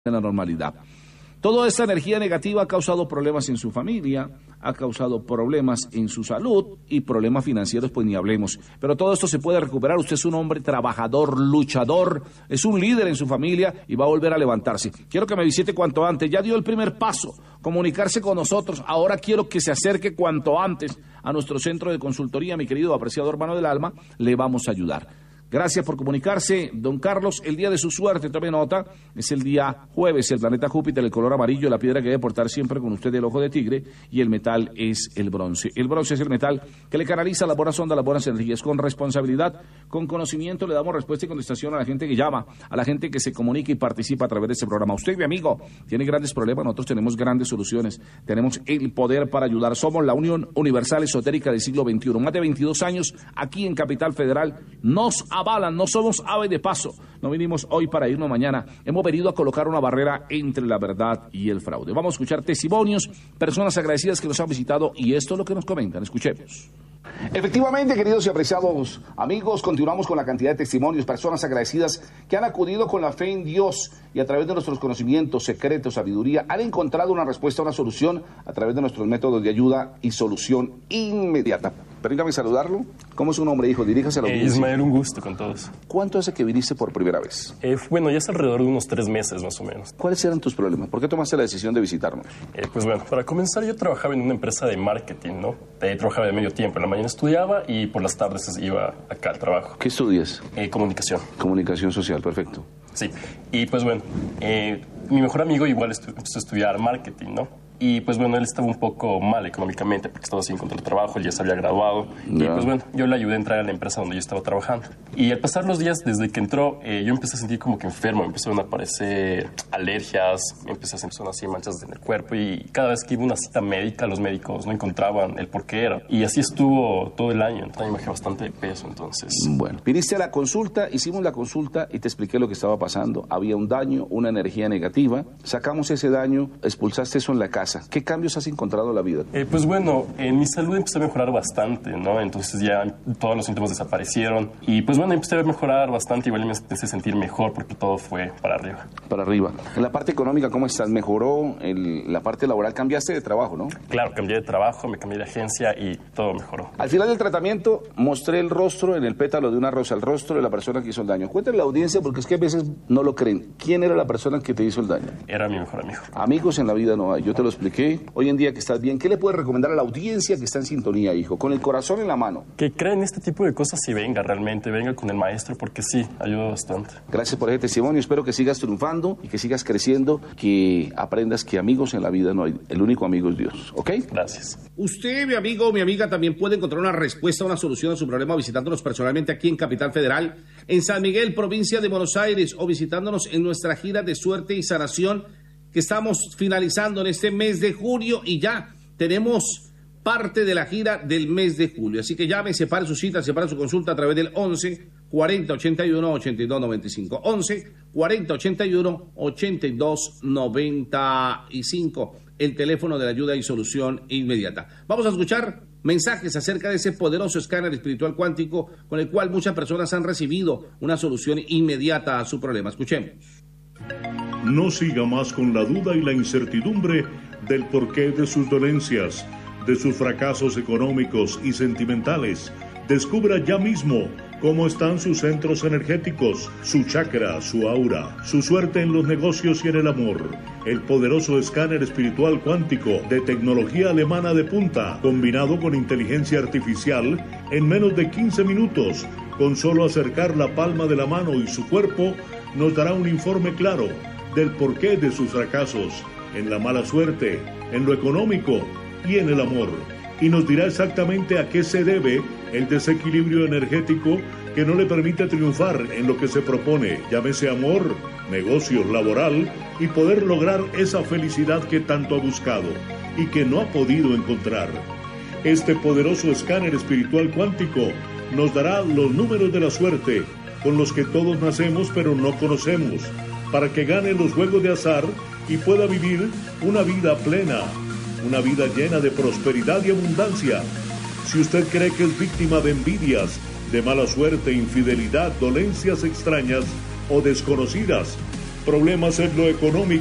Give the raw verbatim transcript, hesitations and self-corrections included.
en la normalidad. Toda esta energía negativa ha causado problemas en su familia, ha causado problemas en su salud y problemas financieros, pues ni hablemos. Pero todo esto se puede recuperar. Usted es un hombre trabajador, luchador, es un líder en su familia y va a volver a levantarse. Quiero que me visite cuanto antes. Ya dio el primer paso, comunicarse con nosotros. Ahora quiero que se acerque cuanto antes a nuestro centro de consultoría. Mi querido apreciado hermano del alma, le vamos a ayudar. Gracias por comunicarse, don Carlos. El día de su suerte, tome nota, es el día jueves. El planeta Júpiter, el color amarillo, la piedra que debe portar siempre con usted el ojo de tigre, y el metal es el bronce. El bronce es el metal que le canaliza las buenas ondas, las buenas energías. Con responsabilidad, con conocimiento, le damos respuesta y contestación a la gente que llama, a la gente que se comunica y participa a través de este programa. Usted, mi amigo, tiene grandes problemas, nosotros tenemos grandes soluciones. Tenemos el poder para ayudar. Somos la Unión Universal Esotérica del siglo veintiuno. Más de veintidós años aquí en Capital Federal. Nos avalan, no somos ave de paso, no vinimos hoy para irnos mañana, hemos venido a colocar una barrera entre la verdad y el fraude. Vamos a escuchar testimonios, personas agradecidas que nos han visitado, y esto es lo que nos comentan. Escuchemos. Efectivamente, queridos y apreciados amigos, continuamos con la cantidad de testimonios, personas agradecidas que han acudido con la fe en Dios y a través de nuestros conocimientos, secretos, sabiduría, han encontrado una respuesta, una solución a través de nuestros métodos de ayuda y solución inmediata. Permítame saludarlo. ¿Cómo es su nombre, hijo? Diríjase a la audiencia. Eh, Ismael, un gusto con todos. ¿Cuánto hace que viniste por primera vez? Eh, bueno, ya es alrededor de unos tres meses más o menos. ¿Cuáles eran tus problemas? ¿Por qué tomaste la decisión de visitarnos? Eh, pues bueno, para comenzar yo trabajaba en una empresa de marketing, ¿no? Eh, trabajaba de medio tiempo. En la mañana estudiaba y por las tardes iba acá al trabajo. ¿Qué estudias? Eh, comunicación. Comunicación social, perfecto. Sí, y pues bueno, eh, mi mejor amigo igual estu- empezó a estudiar marketing, ¿no? Y pues bueno, él estaba un poco mal económicamente porque estaba sin encontrar trabajo, él ya se había graduado. Ya. Y pues bueno, yo le ayudé a entrar a la empresa donde yo estaba trabajando. Y al pasar los días, desde que entró, eh, yo empecé a sentir como que enfermo, me empezaron a aparecer alergias, me empecé a sentir así manchas en el cuerpo, y cada vez que iba a una cita médica, los médicos no encontraban el por qué era. Y así estuvo todo el año, entonces me bajé bastante de peso, entonces... Bueno, viniste a la consulta, hicimos la consulta y te expliqué lo que estaba pasando. Había un daño, una energía negativa, sacamos ese daño, expulsaste eso en la casa. ¿Qué cambios has encontrado en la vida? Eh, pues bueno, en mi salud empecé a mejorar bastante, ¿no? Entonces ya todos los síntomas desaparecieron. Y pues bueno, empecé a mejorar bastante, igual me empecé a sentir mejor porque todo fue para arriba. Para arriba. En la parte económica, ¿cómo estás? ¿Mejoró el, la parte laboral? Cambiaste de trabajo, ¿no? Claro, cambié de trabajo, me cambié de agencia y todo mejoró. Al final del tratamiento, mostré el rostro en el pétalo de una rosa, el rostro de la persona que hizo el daño. Cuéntale a la audiencia, porque es que a veces no lo creen. ¿Quién era la persona que te hizo el daño? Era mi mejor amigo. Amigos en la vida no hay, yo te lo expliqué. Hoy en día que estás bien, ¿qué le puedes recomendar a la audiencia que está en sintonía, hijo? Con el corazón en la mano. Que crea en este tipo de cosas y venga realmente, venga con el maestro, porque sí, ayuda bastante. Gracias por ese testimonio, espero que sigas triunfando y que sigas creciendo, que aprendas que amigos en la vida no hay, el único amigo es Dios, ¿ok? Gracias. Usted, mi amigo o mi amiga, también puede encontrar una respuesta, una solución a su problema visitándonos personalmente aquí en Capital Federal, en San Miguel, provincia de Buenos Aires, o visitándonos en nuestra gira de suerte y sanación que estamos finalizando en este mes de junio, y ya tenemos parte de la gira del mes de julio. Así que llame, separe su cita, separe su consulta a través del once cuarenta ochenta y uno ochenta y dos noventa y cinco. once cuarenta ochenta y uno ochenta y dos noventa y cinco. El teléfono de la ayuda y solución inmediata. Vamos a escuchar mensajes acerca de ese poderoso escáner espiritual cuántico con el cual muchas personas han recibido una solución inmediata a su problema. Escuchemos. No siga más con la duda y la incertidumbre del porqué de sus dolencias, de sus fracasos económicos y sentimentales. Descubra ya mismo cómo están sus centros energéticos, su chakra, su aura, su suerte en los negocios y en el amor. El poderoso escáner espiritual cuántico de tecnología alemana de punta, combinado con inteligencia artificial, en menos de quince minutos, con solo acercar la palma de la mano y su cuerpo, nos dará un informe claro del porqué de sus fracasos, en la mala suerte, en lo económico y en el amor. Y nos dirá exactamente a qué se debe el desequilibrio energético que no le permite triunfar en lo que se propone, llámese amor, negocios, laboral, y poder lograr esa felicidad que tanto ha buscado y que no ha podido encontrar. Este poderoso escáner espiritual cuántico nos dará los números de la suerte con los que todos nacemos pero no conocemos, para que gane los juegos de azar y pueda vivir una vida plena, una vida llena de prosperidad y abundancia. Si usted cree que es víctima de envidias, de mala suerte, infidelidad, dolencias extrañas o desconocidas, problemas en lo económico.